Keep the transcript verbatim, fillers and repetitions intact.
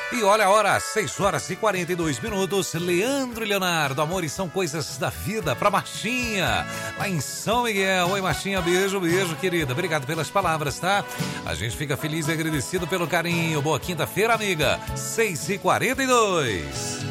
E olha a hora, seis horas e quarenta e dois minutos. Leandro e Leonardo, amores são coisas da vida. Pra Martinha, lá em São Miguel. Oi, Martinha, beijo, beijo, querida. Obrigado pelas palavras, tá? A gente fica feliz e agradecido pelo carinho. Boa quinta-feira, amiga. seis e quarenta e dois.